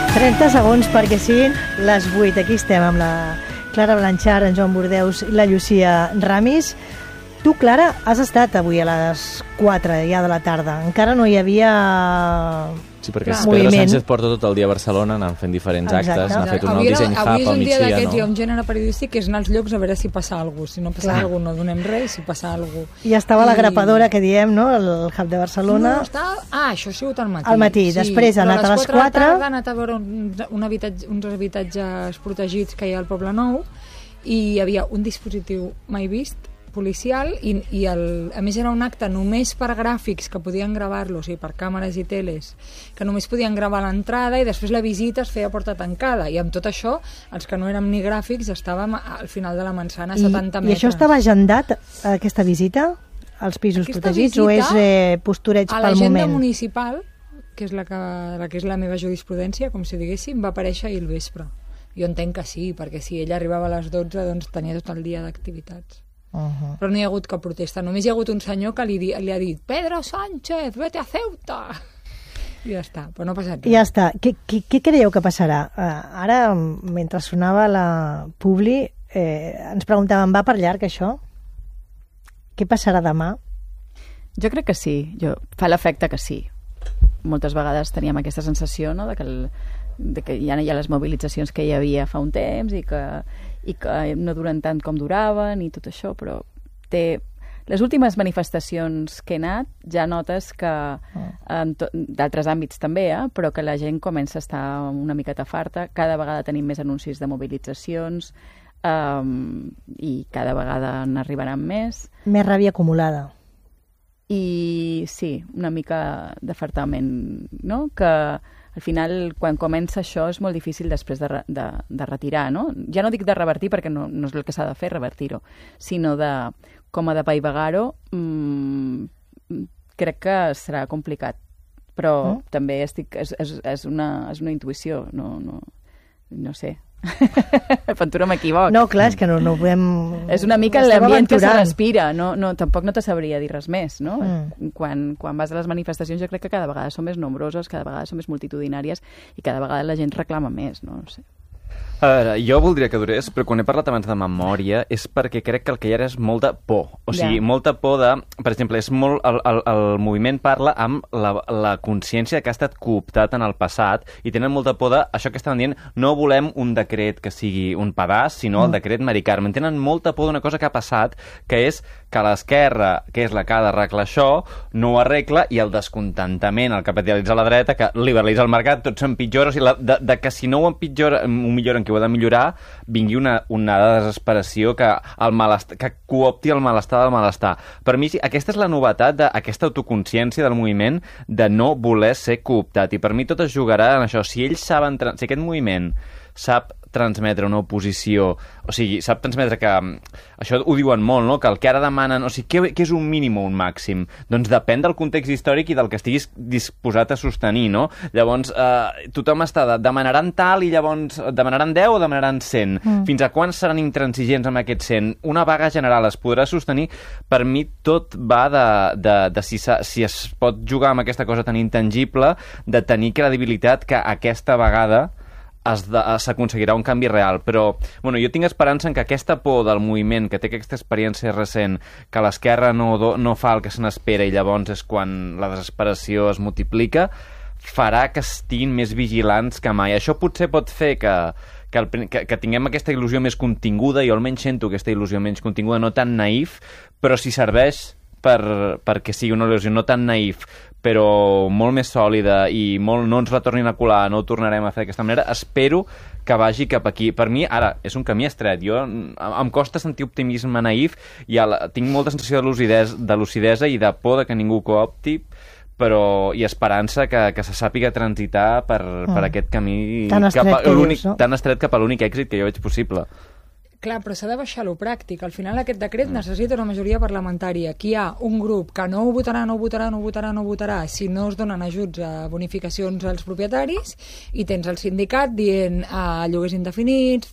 30 segons perquè siguin les 8. Aquí estem amb la Clara Blanchard, en Joan Bordeus i la Llucia Ramis. Tu, Clara, has estat avui a les 4 ja de la tarda. Encara no hi havia Sí, perquè moviment. Pedro Sánchez porta tot el dia a Barcelona anant fent diferents actes, n'ha fet un nou disseny hub al migdia. Avui és un dia d'aquests, hi ha un gènere periodístic que és anar als llocs a veure si passa alguna cosa. Si no passa alguna cosa, no donem res, si passa alguna cosa. I estava la grapadora que diem, no?, el hub de Barcelona. No, això ha sigut al matí. Al matí, sí, després ha anat a les 4. A les 4 de la tarda ha anat a veure uns habitatges protegits que hi ha al Poble Nou i hi havia un dispositiu mai vist, policial, i a més era un acte només per gràfics que podien gravar-lo, o sigui, per càmeres i teles, que només podien gravar l'entrada i després la visita es feia a porta tancada, i amb tot això, els que no érem ni gràfics estàvem al final de la manzana a 70 metres. I això estava agendat, aquesta visita, als pisos protegits, o és postureig pel moment? A l'agenda municipal, que és la que és la meva jurisprudència, com si diguéssim, va aparèixer ahir al vespre. Jo entenc que sí, perquè si ella arribava a les 12, doncs tenia tot el dia d'activitats. Però no hi ha hagut cap protesta, només hi ha hagut un senyor que li ha dit Pedro Sánchez, vete a Ceuta, i ja està, però no ha passat res. Ja està. Què creieu que passarà? Ara, mentre sonava la Publi, ens preguntàvem, va per llarg això? Què passarà demà? Jo crec que sí, fa l'efecte que sí. Moltes vegades teníem aquesta sensació, no?, de que ja no hi ha les mobilitzacions que hi havia fa un temps i que no duren tant com duraven i tot això, però les últimes manifestacions que he anat ja notes que d'altres àmbits també, però que la gent comença a estar una miqueta farta, cada vegada tenim més anuncis de mobilitzacions i cada vegada n'arribaran més. Més ràbia acumulada. I sí, una mica d'afartament, no?, que al final, quan comença això, és molt difícil després de retirar, no? Ja no dic de revertir, perquè no és el que s'ha de fer, revertir-ho, sinó com a de paivagar-ho, crec que serà complicat. Però també és una intuïció, no sé. Aventura m'equivoc. No, clar, és que no podem... És una mica l'ambient que se respira, tampoc no te sabria dir res més, no? Quan vas a les manifestacions jo crec que cada vegada són més nombroses, cada vegada són més multitudinàries i cada vegada la gent reclama més, no sé. A veure, jo voldria que durés, però quan he parlat abans de memòria és perquè crec que el que hi ha és molta por. O sigui, molta por de... Per exemple, és molt... El moviment parla amb la consciència que ha estat cooptat en el passat i tenen molta por de... Això que estaven dient, no volem un decret que sigui un pedaç, sinó el decret Mari Carmen. Tenen molta por d'una cosa que ha passat, que és que l'esquerra, que és la que ha d'arreglar això, no ho arregla, i el descontentament, el capitalitza la dreta, que liberalitza el mercat, tot s'empitjora, o sigui, que si no ho milloren, que ho ha de millorar, vingui una desesperació que coopti el malestar del malestar. Per mi, aquesta és la novetat d'aquesta autoconsciència del moviment de no voler ser cooptat, i per mi tot es jugarà en això. Si ells saben, si aquest moviment sap transmetre una oposició, o sigui, sap transmetre que... Això ho diuen molt, no?, que el que ara demanen... O sigui, què és un mínim o un màxim? Doncs depèn del context històric i del que estiguis disposat a sostenir, no? Llavors, tothom demanaran tal i llavors demanaran 10 o demanaran 100. Fins a quan seran intransigents amb aquest 100? Una vaga general es podrà sostenir? Per mi tot va de si es pot jugar amb aquesta cosa tan intangible, de tenir credibilitat que aquesta vegada s'aconseguirà un canvi real. Però jo tinc esperança en que aquesta por del moviment, que té aquesta experiència recent, que l'esquerra no fa el que se n'espera i llavors és quan la desesperació es multiplica, farà que estiguin més vigilants que mai. Això potser pot fer que tinguem aquesta il·lusió més continguda, jo almenys sento aquesta il·lusió menys continguda, no tan naïf, però si serveix perquè sigui una il·lusió no tan naïf, però molt més sòlida i no ens retornin a colar, no ho tornarem a fer d'aquesta manera, espero que vagi cap aquí. Per mi, ara, és un camí estret. Em costa sentir optimisme naïf i tinc molta sensació de lucidesa i de por de que ningú coopti, i esperança que se sàpiga transitar per aquest camí tan estret cap a l'únic èxit que jo veig possible. Clar, però s'ha de baixar lo pràctic. Al final aquest decret necessita una majoria parlamentària. Aquí hi ha un grup que no ho votarà si no es donen ajuts a bonificacions als propietaris, i tens el sindicat dient lloguers indefinits,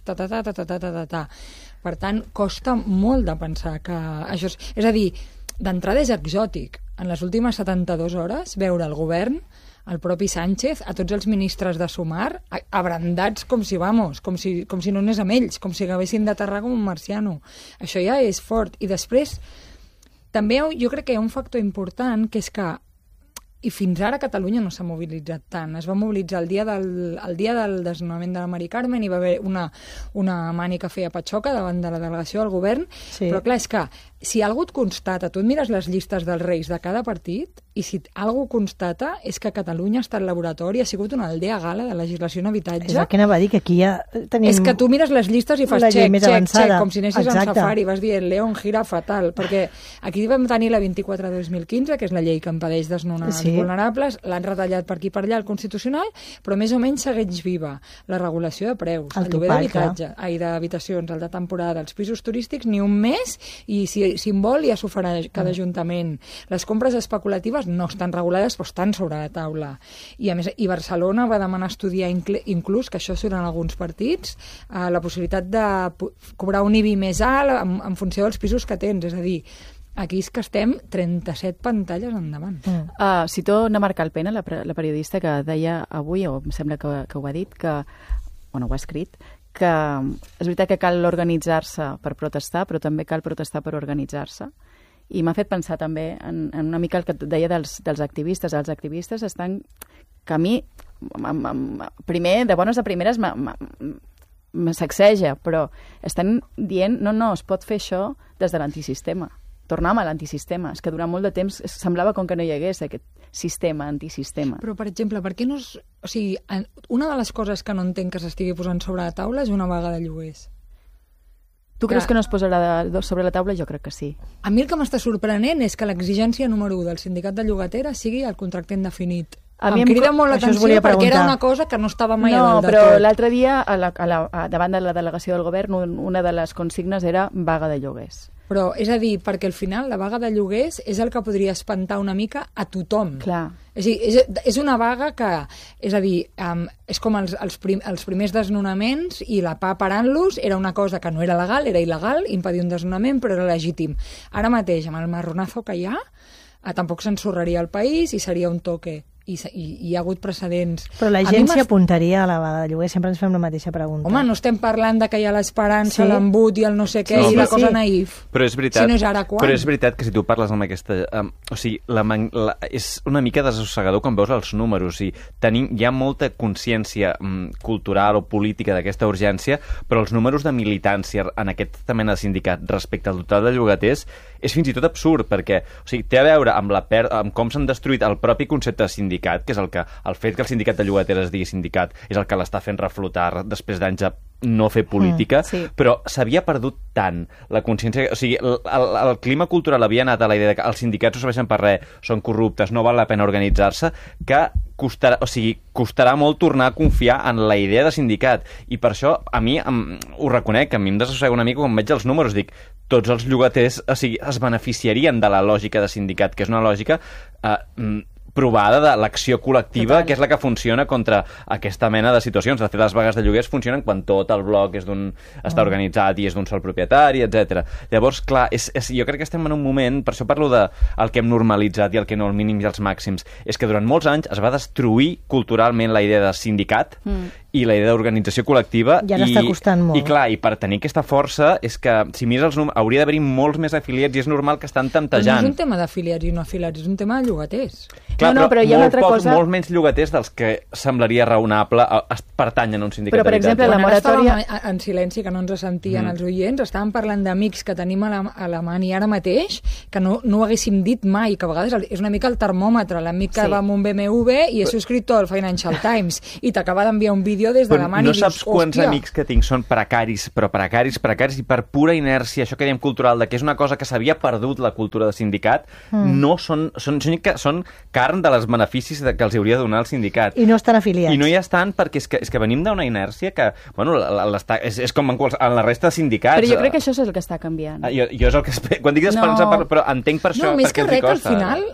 Per tant, costa molt de pensar que això és a dir, d'entrada és exòtic. En les últimes 72 hores veure el govern el propi Sánchez, a tots els ministres de Sumar, abrandats com si no anés amb ells, com si acabessin d'aterrar com un marciano. Això ja és fort. I després, també jo crec que hi ha un factor important, que és que i fins ara Catalunya no s'ha mobilitzat tant. Es va mobilitzar el dia del desnonament de la Mari Carmen, hi va haver una mani que feia patxoca davant de la delegació del govern, però clar, és que si algú et constata, tu et mires les llistes dels reis de cada partit, i si algú constata és que Catalunya ha estat laboratori, ha sigut una aldea gala de legislació en habitatge. És el que anava a dir, que aquí ja tenim... És que tu mires les llistes i fas xec, com si anessis en safari, vas dient León, jirafa, tal, perquè aquí vam tenir la 24/2015, que és la llei que impedeix desnonar els vulnerables, l'han retallat per aquí per allà al Constitucional, però més o menys segueix viva la regulació de preus, el lloguer d'habitacions, el de temporada, els pisos turístics, ni un mes, i si en vol ja s'ho farà cada ajuntament. Les compres especulatives no estan regulades, però estan sobre la taula. I a més, Barcelona va demanar estudiar inclús, que això surt en alguns partits, la possibilitat de cobrar un IBI més alt en funció dels pisos que tens, és a dir, aquí és que estem 37 pantalles endavant. Cito Ana Marcalpena, la periodista, que deia avui, o em sembla que ho ha dit, ho ha escrit, que és veritat que cal organitzar-se per protestar, però també cal protestar per organitzar-se. I m'ha fet pensar també en una mica el que et deia dels activistes. Els activistes estan... que a mi, primer, de bones a primeres, me sacseja, però estan dient, no, es pot fer això des de l'antisistema. Tornàvem a l'antisistema. És que durant molt de temps semblava com que no hi hagués aquest sistema, antisistema. Però, per exemple, per què no... O sigui, una de les coses que no entenc que s'estigui posant sobre la taula és una vaga de lloguers. Tu creus que no es posarà sobre la taula? Jo crec que sí. A mi el que m'està sorprenent és que l'exigència número 1 del sindicat de llogateres sigui el contracte indefinit. Em crida molt l'atenció perquè era una cosa que no estava mai a dalt de tot. No, però l'altre dia, davant de la delegació del govern, una de les consignes era vaga de lloguers. Però, és a dir, perquè al final la vaga de lloguers és el que podria espantar una mica a tothom. Clar. És una vaga que, és a dir, és com els primers desnonaments i la PA parant-los era una cosa que no era legal, era il·legal, impedir un desnonament, però era legítim. Ara mateix, amb el marronazo que hi ha, tampoc s'ensorraria el país i seria un toque. I hi ha hagut precedents. Però la gent s'hi apuntaria a la vaga de lloguer, sempre ens fem la mateixa pregunta. Home, no estem parlant de que hi ha l'esperança, l'embut i el no sé què, i la cosa naïf. Però és veritat, si no és ara, quan? Però és veritat que si tu parles amb aquesta... o sigui, és una mica desasossegador quan veus els números. Hi ha molta consciència cultural o política d'aquesta urgència, però els números de militància en aquesta mena de sindicat respecte al total de llogaters és fins i tot absurd, perquè té a veure amb com s'han destruït el propi concepte de sindicat, que és el fet que el sindicat de llogateres es digui sindicat és el que l'està fent reflotar després d'anys de no fer política, però s'havia perdut tant la consciència... O sigui, el clima cultural havia anat a la idea que els sindicats no serveixen per res, són corruptes, no val la pena organitzar-se, que costarà molt tornar a confiar en la idea de sindicat. I per això, a mi, ho reconec, a mi em desassossega una mica quan veig els números, dic, tots els llogaters es beneficiarien de la lògica de sindicat, que és una lògica provada de l'acció col·lectiva, que és la que funciona contra aquesta mena de situacions. De fet, les vagues de lloguers funcionen quan tot el bloc està organitzat i és d'un sol propietari, etc. Llavors, clar, jo crec que estem en un moment, per això parlo del que hem normalitzat i el que no, el mínim i els màxims, és que durant molts anys es va destruir culturalment la idea de sindicat i la idea d'organització col·lectiva. Ja n'està costant molt. I clar, i per tenir aquesta força és que, si mires els números, hauria d'haver-hi molts més afiliats i és normal que estan tantejant. Però no és un tema d'afiliats i no afiliats, és un tema de llogaters. Clar, però hi ha una altra cosa... Molts menys llogaters dels que semblaria raonable pertanyen a un sindicat d'habitatge. Però, per exemple, la moratòria... En silenci, que no ens sentien els oients, estàvem parlant d'amics que tenim a la mani ara mateix, que no ho haguéssim dit mai, que a vegades és una mica el termòmetre, l'amic que va amb un BMW i és subscriptor al Financial Times i t'acaba d'enviar un vídeo des de la mani i dius, saps quants amics que tinc són precaris, però precaris, i per pura inèrcia, això que diem cultural, que és una cosa que s'havia perdut la cultura de sindicat, no són carn de les beneficis que els hauria de donar el sindicat. I no estan afiliats. I no hi estan perquè és que venim d'una inèrcia que, bueno, és com en la resta de sindicats. Però jo crec que això és el que està canviant. Jo és el que... Quan dic d'esperança, però entenc per això, perquè els hi costa. Al final...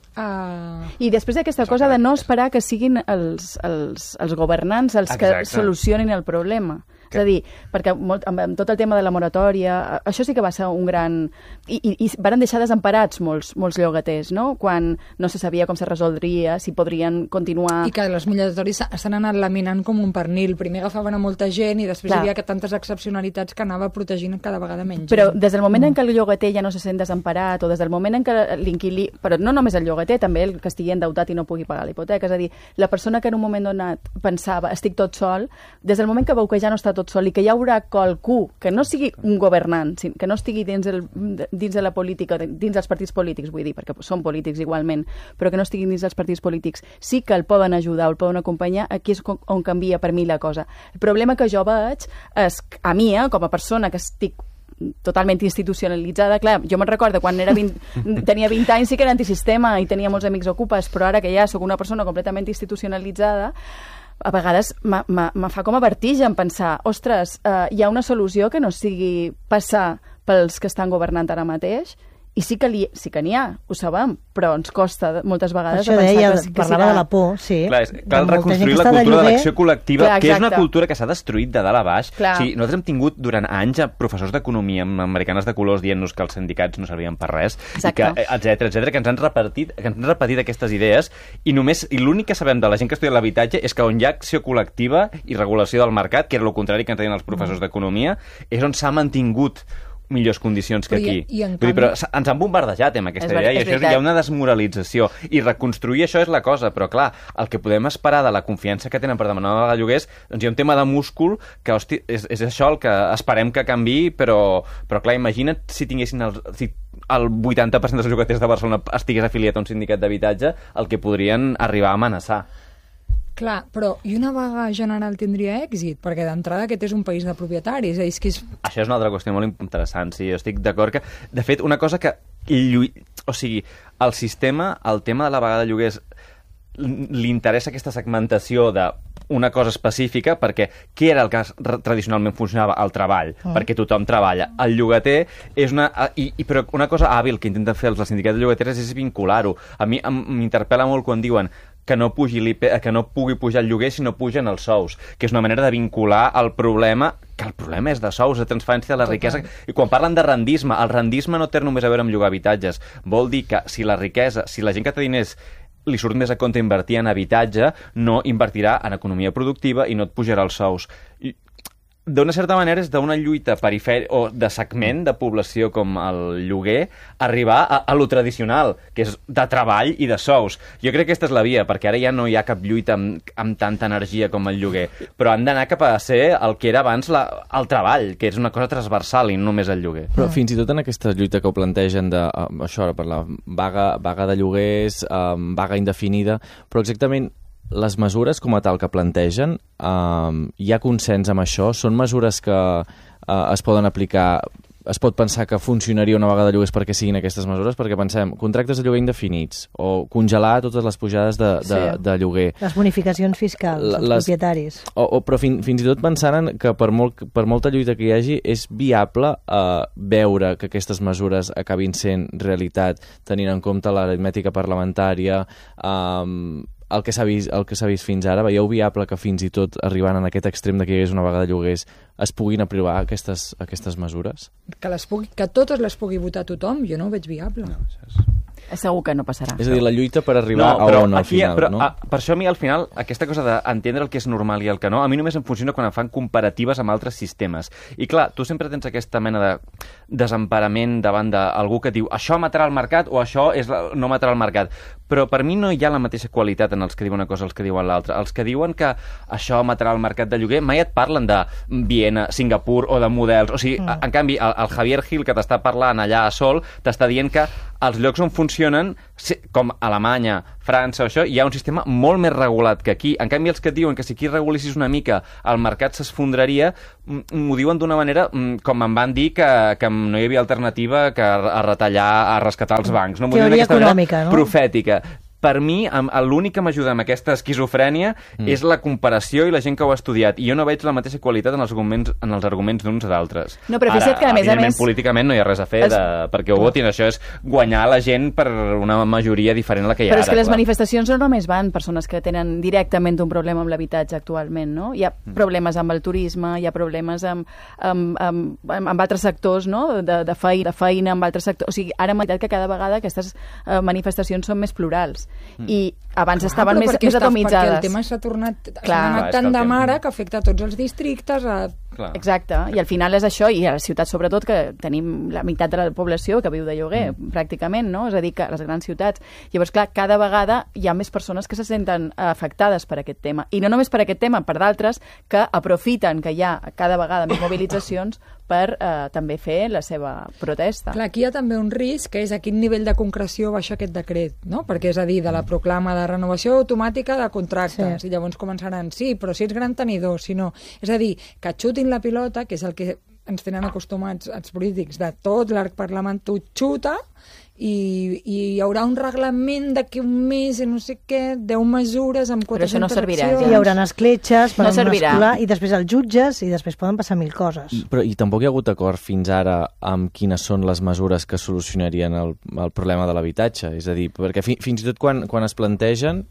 I després d'aquesta cosa de no esperar que siguin els governants els que solucionin el problema. És a dir, perquè amb tot el tema de la moratòria, això sí que va ser un gran... I van deixar desemparats molts llogaters, no? Quan no se sabia com se resoldria, si podrien continuar... I que els moratòris s'han anat laminant com un pernil. Primer agafaven a molta gent i després hi havia tantes excepcionalitats que anava protegint cada vegada menys. Però des del moment en què el llogater ja no se sent desemparat, o des del moment en què l'inquilí... Però no només el llogater, també el que estigui endeutat i no pugui pagar la hipoteca. És a dir, la persona que en un moment donat pensava estic tot sol, des del moment que veu que ja no està tot sol i que hi haurà qualcú que no sigui un governant, que no estigui dins de la política, dins dels partits polítics, vull dir, perquè són polítics igualment, però que no estiguin dins dels partits polítics, sí que el poden ajudar o el poden acompanyar, aquí és on canvia per mi la cosa. El problema que jo veig és, a mi, com a persona que estic totalment institucionalitzada, clar, jo me'n recordo quan tenia 20 anys sí que era antisistema i tenia molts amics ocupes, però ara que ja sóc una persona completament institucionalitzada, a vegades me fa com a vertigen pensar, ostres, hi ha una solució que no sigui passar pels que estan governant ara mateix, i sí que n'hi ha, ho sabem, però ens costa moltes vegades de pensar que parlava de la por, sí. Clar, cal reconstruir la cultura de l'acció col·lectiva, que és una cultura que s'ha destruït de dalt a baix. O sigui, nosaltres hem tingut durant anys professors d'economia americanes de colors dient-nos que els sindicats no servien per res, i que, etcètera, que ens han repetit aquestes idees, i l'únic que sabem de la gent que estudia l'habitatge és que on hi ha acció col·lectiva i regulació del mercat, que era el contrari que ens deien els professors d'economia, és on s'ha mantingut millors condicions que aquí. Però ens han bombardejat amb aquesta idea i això hi ha una desmoralització. I reconstruir això és la cosa, però clar, el que podem esperar de la confiança que tenen per demanar de lloguers, doncs hi ha un tema de múscul que, hosti, és això el que esperem que canviï, però clar, imagina't si tinguessin el 80% dels llogaters de Barcelona estigués afiliat a un sindicat d'habitatge, el que podrien arribar a amenaçar. Clar, però i una vaga general tindria èxit? Perquè d'entrada aquest és un país de propietaris. Això és una altra qüestió molt interessant, sí, jo estic d'acord que... De fet, una cosa que... O sigui, el sistema, el tema de la vaga de lloguers, li interessa aquesta segmentació de una cosa específica, perquè què era el que tradicionalment funcionava? El treball, perquè tothom treballa. El llogater és una... Però una cosa hàbil que intenten fer els sindicats de llogaters és vincular-ho. A mi m'interpel·la molt quan diuen que no pugui pujar el lloguer si no pugen els sous, que és una manera de vincular el problema, que el problema és de sous, de transferència de la riquesa. I quan parlen de rendisme, el rendisme no té només a veure amb llogar habitatges. Vol dir que si la riquesa, si la gent que té diners li surt més a compte invertir en habitatge, no invertirà en economia productiva i no et pujarà els sous. D'una certa manera és d'una lluita perifèrica o de segment de població com el lloguer arribar a lo tradicional, que és de treball i de sous. Jo crec que aquesta és la via, perquè ara ja no hi ha cap lluita amb tanta energia com el lloguer, però han d'anar cap a ser el que era abans el treball, que és una cosa transversal i no només el lloguer. Però fins i tot en aquesta lluita que ho plantegen de, això, per la vaga de lloguers, vaga indefinida, però exactament les mesures com a tal que plantegen, hi ha consens amb això? Són mesures que es poden aplicar? Es pot pensar que funcionaria una vaga de lloguers perquè siguin aquestes mesures? Perquè pensem, contractes de lloguer indefinits o congelar totes les pujades de lloguer. Les bonificacions fiscals als propietaris. Però fins i tot pensant que per molta lluita que hi hagi és viable veure que aquestes mesures acabin sent realitat tenint en compte l'aritmètica parlamentària, el que s'ha vist fins ara. Veieu viable que fins i tot arribant en aquest extrem de que hi hagués una vaga de lloguers es puguin aprovar aquestes mesures? Que totes les pugui votar tothom, jo no ho veig viable. No, segur que no passarà. És a dir, la lluita per arribar a on al final, no? Per això a mi al final aquesta cosa d'entendre el que és normal i el que no, a mi només em funciona quan em fan comparatives amb altres sistemes. I clar, tu sempre tens aquesta mena de desemparament davant d'algú que diu això matarà el mercat o això no matarà el mercat. Però per mi no hi ha la mateixa qualitat en els que diuen una cosa i els que diuen l'altra. Els que diuen que això matarà el mercat de lloguer mai et parlen de Viena, Singapur o de models. O sigui, en canvi, el Javier Gil que t'està parlant allà a Sol t'està dient que els llocs on funcionen, com Alemanya, França o això, hi ha un sistema molt més regulat que aquí. En canvi, els que et diuen que si aquí regulessis una mica el mercat s'esfondraria, m'ho diuen d'una manera com em van dir que no hi havia alternativa que a retallar, a rescatar els bancs. No? M'ho diuen d'aquesta manera profètica. per mi, l'únic que m'ajuda amb aquesta esquizofrènia és la comparació i la gent que ho ha estudiat. I jo no veig la mateixa qualitat en els arguments d'uns d'altres. No, però fixa't que, a més, políticament no hi ha res a fer perquè ho votin. Això és guanyar la gent per una majoria diferent a la que hi ha ara. Però és que les manifestacions no només van persones que tenen directament un problema amb l'habitatge actualment, no? Hi ha problemes amb el turisme, hi ha problemes amb altres sectors, no? De feina amb altres sectors. O sigui, ara hem veritat que cada vegada aquestes manifestacions són més plurals. I abans estaven més atomitzades. Perquè el tema s'ha anat tant de mare que afecta a tots els districtes. Exacte, i al final és això, i a la ciutat sobretot, que tenim la meitat de la població que viu de lloguer, pràcticament, no? És a dir, que a les grans ciutats. Llavors, clar, cada vegada hi ha més persones que se senten afectades per aquest tema. I no només per aquest tema, per d'altres que aprofiten que hi ha cada vegada més mobilitzacions per també fer la seva protesta. Clar, aquí hi ha també un risc, que és a quin nivell de concreció baixa aquest decret, no? Perquè és a dir, de la proclama de renovació automàtica de contractes, i llavors començaran, sí, però si ets gran tenidor, si no. És a dir, que xutin la pilota, que és el que ens tenen acostumats els polítics de tot l'arc parlamentari, xuta, i hi haurà un reglament d'aquí un mes i no sé què, 10 mesures amb 400 però això no servirà, ja. Hi haurà escletxes per servirà. I després els jutges i després poden passar 1000 coses. I tampoc hi ha hagut acord fins ara amb quines són les mesures que solucionarien el problema de l'habitatge. És a dir, perquè fins i tot quan es plantegen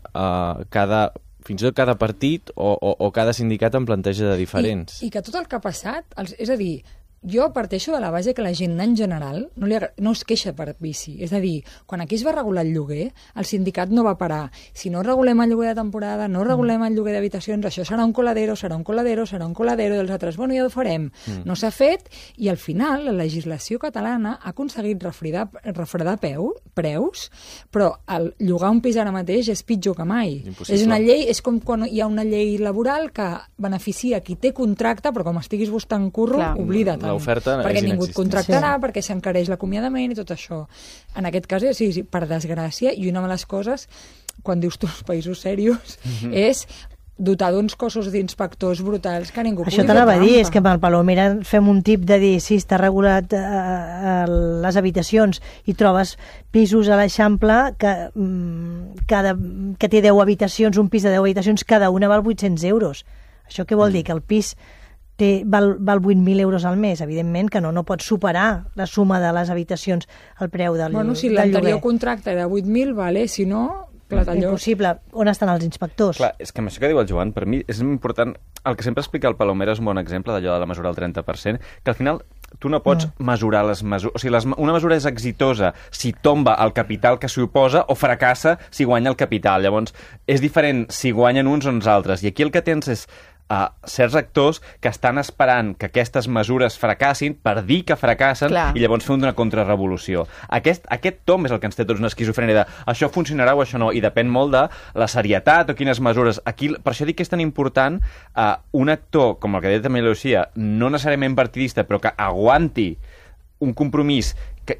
fins i tot cada partit o cada sindicat en planteja de diferents. I que tot el que ha passat, és a dir, jo parteixo de la base que la gent en general no es queixa per bici. És a dir, quan aquí es va regular el lloguer, el sindicat no va parar. Si no regulem el lloguer de temporada, no regulem el lloguer d'habitacions, això serà un coladero, serà un coladero, serà un coladero, dels altres, bueno, ja ho farem. No s'ha fet, i al final la legislació catalana ha aconseguit refredar preus, però el llogar un pis ara mateix és pitjor que mai. És una llei, és com quan hi ha una llei laboral que beneficia qui té contracte, però com estiguis buscant curro, oblida't. L'oferta perquè ningú et contractarà, perquè s'encareix l'acomiadament i tot això. En aquest cas, sí, per desgràcia, i una de les coses, quan dius tu els països serios, és dotar d'uns cossos d'inspectors brutals que ningú pugui fer trampa. Això t'anava a dir, és que amb el Palomera fem un tip de dir, sí, està regulat les habitacions i trobes pisos a l'Eixample que té 10 habitacions, un pis de 10 habitacions, cada una val 800 euros. Això què vol dir? Que el pis val 8.000 euros al mes. Evidentment que no pots superar la suma de les habitacions al preu del lloguer. Bueno, si l'anterior contracte era 8.000, vale, si no, platalló. Impossible. On estan els inspectors? Clar, és que amb això que diu el Joan, per mi és important, el que sempre explica el Palomera és un bon exemple d'allò de la mesura del 30%, que al final tu no pots mesurar les mesures. O sigui, una mesura és exitosa si tomba el capital que s'hi oposa o fracassa si guanya el capital. Llavors, és diferent si guanyen uns o uns altres. I aquí el que tens és certs actors que estan esperant que aquestes mesures fracassin per dir que fracassen i llavors fer una contrarrevolució. Aquest tom és el que ens té tots una esquizofrènia de això funcionarà o això no, i depèn molt de la serietat o quines mesures. Aquí, per això dic que és tan important un actor, com el que deia també Lucía, no necessàriament partidista, però que aguanti un compromís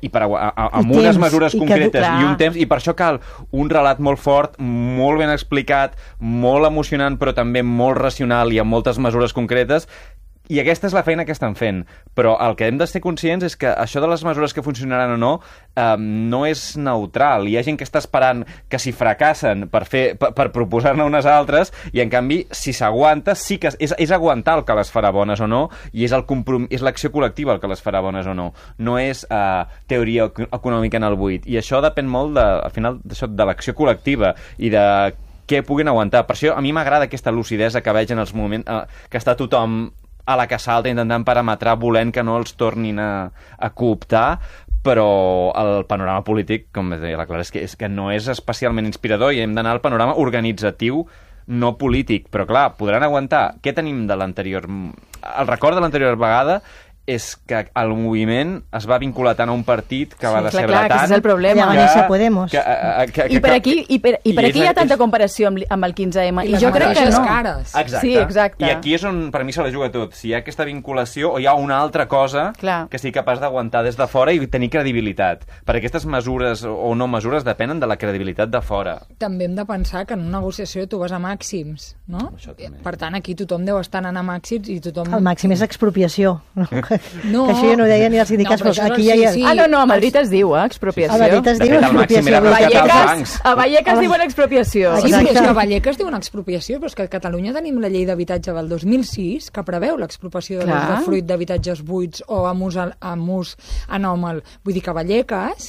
amb unes mesures concretes i un temps, i per això cal un relat molt fort, molt ben explicat, molt emocionant, però també molt racional i amb moltes mesures concretes. I aquesta és la feina que estan fent. Però el que hem de ser conscients és que això de les mesures que funcionaran o no no és neutral. Hi ha gent que està esperant que si fracassen per proposar-ne unes altres, i en canvi, si s'aguanta, sí que és aguantar el que les farà bones o no, i és l'acció col·lectiva el que les farà bones o no. No és teoria econòmica en el buit. I això depèn molt, al final, de l'acció col·lectiva i de què puguin aguantar. Per això a mi m'agrada aquesta lucidesa que veig en els moments que està tothom a la que salta intentant parametrar, volent que no els tornin a cooptar, però el panorama polític, com deia la Clara, és que no és especialment inspirador i hem d'anar al panorama organitzatiu, no polític. Però clar, podran aguantar. Què tenim de l'anterior? El record de l'anterior vegada és que el moviment es va vincular tant a un partit que va decebre tant... Clar, que és el problema. Ja va Podemos. I per aquí hi ha tanta comparació amb el 15M. I jo crec que no. Exacte. Sí, exacte. I aquí és on per mi se la juga tot. Si hi ha aquesta vinculació o hi ha una altra cosa que sigui capaç d'aguantar des de fora i tenir credibilitat. Perquè aquestes mesures o no mesures depenen de la credibilitat de fora. També hem de pensar que en una negociació tu vas a màxims, no? Per tant, aquí tothom deu estar anant a màxims i tothom... El màxim és expropiació, no? No. Que això ja no ho deien ni els sindicats, No, però però això aquí ja hi ha... sí. Ah, no, a Madrid es diu, expropiació. A Madrid es De diu fet, al màxim expropiació. era rescatar els bancs. A Vallecas diuen expropiació. Sí, Exacte. però és que a Vallecas diu una expropiació, però és que a Catalunya tenim la llei d'habitatge del 2006 que preveu l'expropiació de Clar. l'usdefruit d'habitatges buits o amb ús anòmal. Vull dir que a Vallecas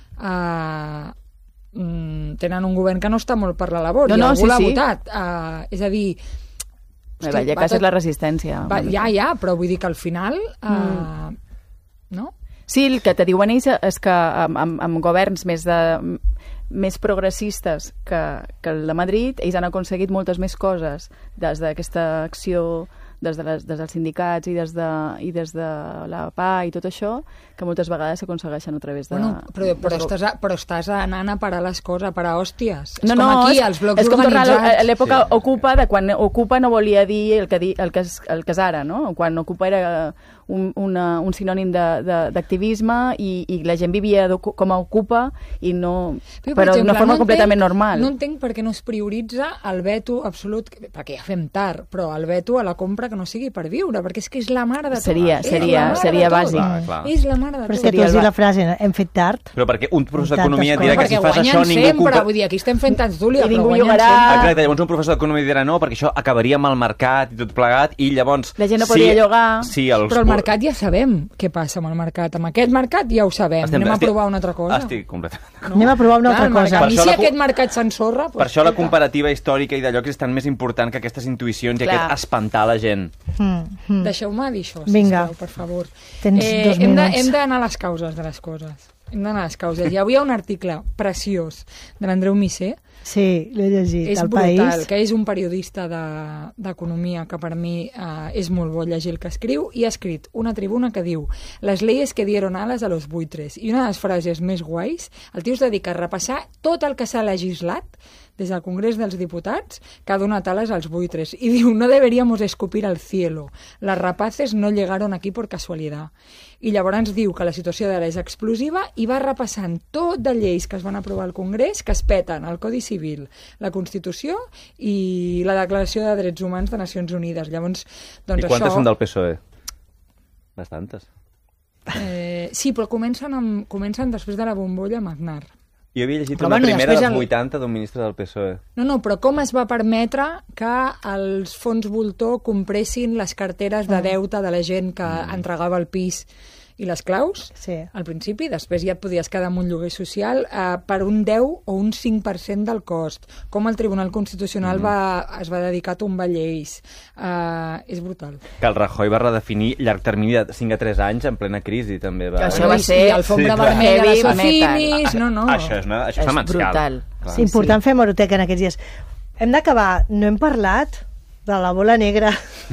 tenen un govern que no està molt per la labor i algú l'ha votat. És a dir... Vallecas és la resistència. Ja, però vull dir que al final... No? Sí, el que te diuen ells és que amb governs més progressistes que el de Madrid, ells han aconseguit moltes més coses des d'aquesta acció des dels sindicats i des de la PA i tot això, que moltes vegades s'aconsegueixen a través de... Bueno, però estàs anant a parar les coses, a parar hòsties. És No, com aquí, els blocs és com tornar organitzats. a l'època Ocupa, de quan Ocupa no volia dir el que és ara, no? Quan Ocupa era un sinònim d'activisme i la gent vivia com a Ocupa i no... Però d'una forma completament normal. No entenc per què no es prioritza el veto absolut, perquè ja fem tard, però el veto a la compra que no sigui per viure, perquè és que és la mare de tot. Seria bàsic. Clar. És la mare de Però tot. és que tu has dit la frase, hem fet tard. Però perquè un professor Tantes d'economia coses. dirà que Perquè si fas guanyen això ningú sempre, compra... vull dir, aquí estem fent tants d'úlia, I però ningú guanyen llogarà. sempre. Exacte, llavors un professor d'economia dirà no, perquè això acabaria amb el mercat i tot plegat, i llavors... La gent no podria llogar. Sí, Però el mercat ja sabem què passa amb el mercat. Amb aquest mercat ja ho sabem. Anem a provar una altra cosa. Estic completament... No? Anem a provar una altra cosa. Per I això si la aquest mercat s'ensorra... Per això la comparativa històrica i de llocs és tan més important que aquestes intuïcions i Clar. aquest espantar la gent. Deixeu-me dir això, Vinga. sisplau, per favor. Tens 2 minuts. Hem d'anar a les causes de les coses. Hem d'anar a les causes. Hi havia un article preciós de l'Andreu Misser. Sí, l'he llegit. És El brutal, País. que és un periodista d'economia que per mi és molt bo llegir el que escriu, i ha escrit una tribuna que diu «Les leyes que dieron alas a los buitres». I una de les frases més guais, el tio es dedica a repassar tot el que s'ha legislat des del Congrés dels Diputats que ha donat ales als buitres. I diu, no deberíamos escupir al cielo. Las rapaces no llegaron aquí por casualidad. I llavors diu que la situació d'ara és explosiva i va repassant tot de lleis que es van aprovar al Congrés que es peten el Codi Civil, la Constitució i la Declaració de Drets Humans de Nacions Unides. Llavors, doncs I quantes això... són del PSOE? Bastantes. Sí, però comencen després de la bombolla amb Aznar. Jo havia llegit Però una bueno, primera després dels el- 80 d'un ministre del PSOE. No, però com es va permetre que els fons voltor compressin les carteres de deute de la gent que entregava el pis i les claus Sí. al principi, després ja et podies quedar amb un lloguer social per un 10 o un 5% del cost, com el Tribunal Constitucional es va dedicar a tombar lleis. És brutal. Que el Rajoy va redefinir llarg termini de 5 a 3 anys en plena crisi, també. Va... Això va ser I alfombra Sí, clar. vermella a les Heavy metal. Socimis, no. Això és demencial. brutal. Clar. És important fer hemeroteca en aquests dies. Hem d'acabar. No hem parlat de la bola negra.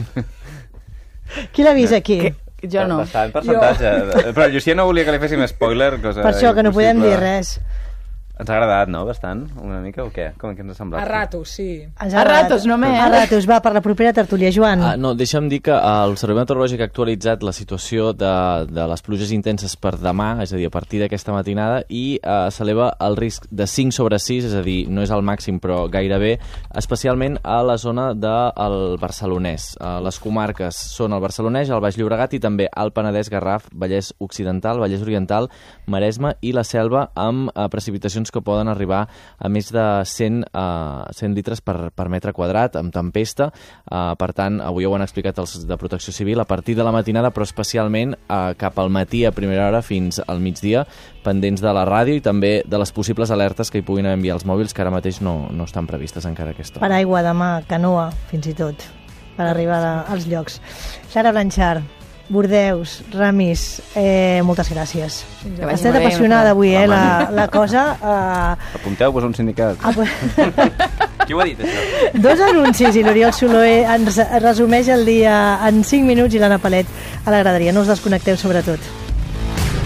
Qui l'ha vist aquí? Jo no. Bastant percentatge. Però el Llucia no volia que li féssim spoiler, cosa Per això, que no podem impossible. dir res. Ens ha agradat, no? Bastant? Una mica o què? Com que ens ha semblat? A ratos, sí. Ens A ratos, només. A ratos, va, per la propera tertúlia. Joan. No, deixa'm dir que el Servei Meteorològic ha actualitzat la situació de les pluges intenses per demà, és a dir, a partir d'aquesta matinada, i s'eleva el risc de 5 sobre 6, és a dir, no és el màxim, però gairebé, especialment a la zona del Barcelonès. Les comarques són el Barcelonès, el Baix Llobregat i també el Penedès, Garraf, Vallès Occidental, Vallès Oriental, Maresme i la Selva, amb precipitacions que poden arribar a més de 100 litres per metre quadrat, amb tempesta. Per tant, avui ho han explicat els de Protecció Civil, a partir de la matinada, però especialment cap al matí a primera hora fins al migdia, pendents de la ràdio i també de les possibles alertes que hi puguin enviar els mòbils, que ara mateix no estan previstes encara aquesta hora. Per aigua demà, canoa, fins i tot, per arribar als llocs. Clara Blanchard, Bordeus, Ramis, moltes gràcies. Que Ha vagi estat molt bé, apassionada avui, Home. la cosa. Apunteu-vos a un sindicat. Qui ho ha dit, això? 2 anuncis i l'Oriol Soloé ens resumeix el dia en 5 minuts i l'Anna Palet a la graderia. No us desconnecteu, sobretot.